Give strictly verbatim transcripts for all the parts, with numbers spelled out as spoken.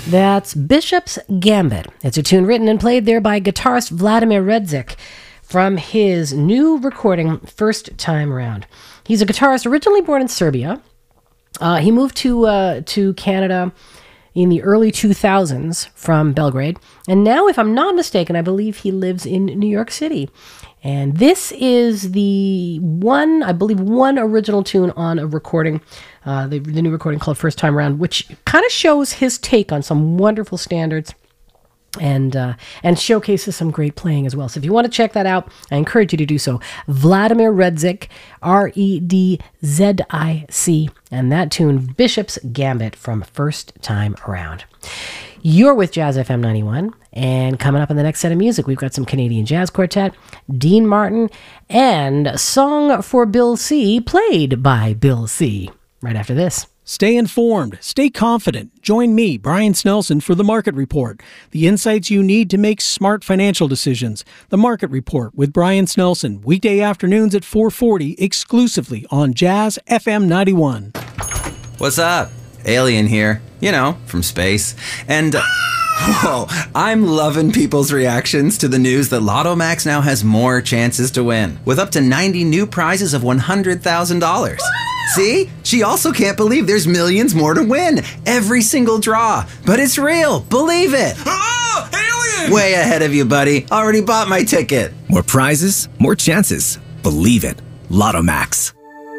That's Bishop's Gambit. It's a tune written and played there by guitarist Vladimir Redzik from his new recording, First Time Around. He's a guitarist originally born in Serbia. Uh, he moved to uh, to Canada in the early two thousands from Belgrade. And now, if I'm not mistaken, I believe he lives in New York City. And this is the one, I believe, one original tune on a recording, uh, the, the new recording called First Time Around, which kind of shows his take on some wonderful standards and uh, and showcases some great playing as well. So if you want to check that out, I encourage you to do so. Vladimir Redzik, R E D Z I C, and that tune, Bishop's Gambit from First Time Around. You're with Jazz F M ninety-one, and coming up in the next set of music, we've got some Canadian Jazz Quartet, Dean Martin, and a song for Bill C, played by Bill C, right after this. Stay informed, stay confident. Join me, Brian Snelson, for The Market Report, the insights you need to make smart financial decisions. The Market Report with Brian Snelson, weekday afternoons at four forty, exclusively on Jazz F M ninety-one. What's up? Alien here, you know, from space. And, uh, whoa, I'm loving people's reactions to the news that Lotto Max now has more chances to win, with up to ninety new prizes of one hundred thousand dollars. See? She also can't believe there's millions more to win. Every single draw. But it's real. Believe it. Oh, alien! Way ahead of you, buddy. Already bought my ticket. More prizes, more chances. Believe it. Lotto Max.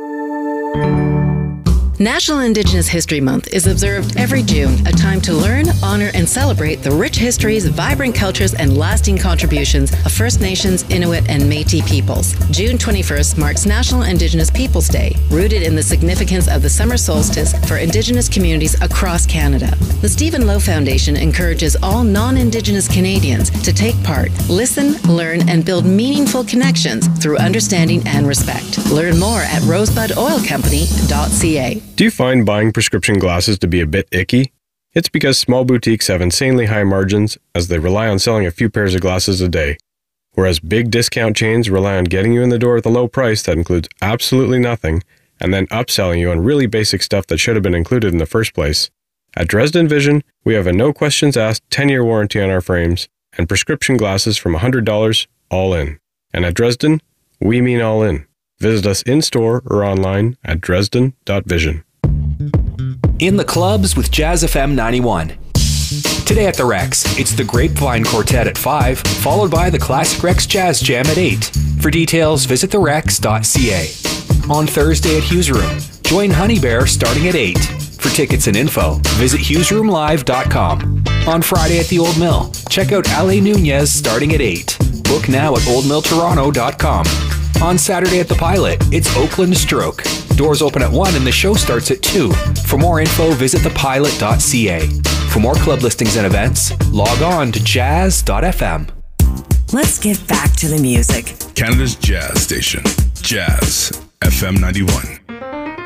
National Indigenous History Month is observed every June, a time to learn, honor, and celebrate the rich histories, vibrant cultures, and lasting contributions of First Nations, Inuit, and Métis peoples. June twenty-first marks National Indigenous Peoples Day, rooted in the significance of the summer solstice for Indigenous communities across Canada. The Stephen Lowe Foundation encourages all non-Indigenous Canadians to take part, listen, learn, and build meaningful connections through understanding and respect. Learn more at rosebud oil company dot c a. Do you find buying prescription glasses to be a bit icky? It's because small boutiques have insanely high margins as they rely on selling a few pairs of glasses a day, whereas big discount chains rely on getting you in the door with a low price that includes absolutely nothing and then upselling you on really basic stuff that should have been included in the first place. At Dresden Vision, we have a no questions asked ten-year warranty on our frames and prescription glasses from one hundred dollars all in. And at Dresden, we mean all in. Visit us in-store or online at dresden dot vision. In the clubs with Jazz F M ninety-one. Today at the Rex, it's the Grapevine Quartet at five, followed by the Classic Rex Jazz Jam at eight. For details, visit the rex dot c a. On Thursday at Hughes Room, join Honey Bear starting at eight. For tickets and info, visit hughes room live dot com. On Friday at the Old Mill, check out Ale Nunez starting at eight. Book now at old mill toronto dot com. On Saturday at the Pilot, it's Oakland Stroke. Doors open at one and the show starts at two. For more info, visit the pilot dot c a. For more club listings and events, log on to jazz dot f m. Let's get back to the music. Canada's Jazz Station, Jazz F M ninety-one.